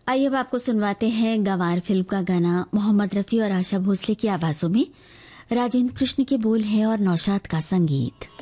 आइए अब आपको सुनवाते हैं गंवार फिल्म का गाना मोहम्मद रफी और आशा भोसले की आवाजों में। राजेंद्र कृष्ण के बोल हैं और नौशाद का संगीत।